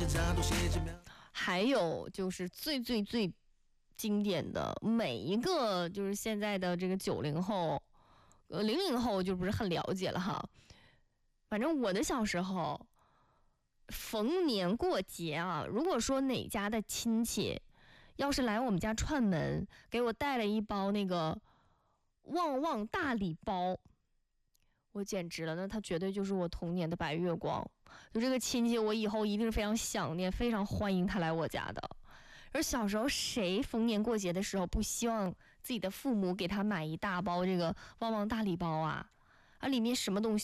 还有就是最经典的，每一个就是现在的这个90后、00后就不是很了解了哈。反正我的小时候，逢年过节啊，如果说哪家的亲戚要是来我们家串门，给我带了一包那个旺旺大礼包，我简直了，那他绝对就是我童年的白月光。就这个亲戚，我以后一定是非常想念，非常欢迎他来我家的。而小时候谁逢年过节的时候不希望自己的父母给他买一大包这个旺旺大礼包啊？里面什么东西